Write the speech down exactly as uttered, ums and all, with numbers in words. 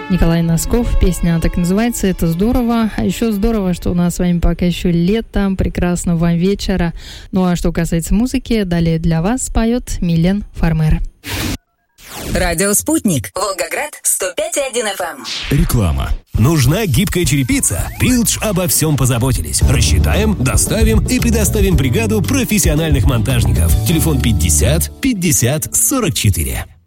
Николай Носков, песня так называется, это здорово. А еще здорово, что у нас с вами пока еще лето, прекрасного вам вечера. Ну а что касается музыки, далее для вас поет Милен Фармер. Радио «Спутник». Волгоград, сто пять и один эф эм. Реклама. Нужна гибкая черепица? Пилдж обо всем позаботились. Рассчитаем, доставим и предоставим бригаду профессиональных монтажников. Телефон пятьдесят пятьдесят сорок четыре.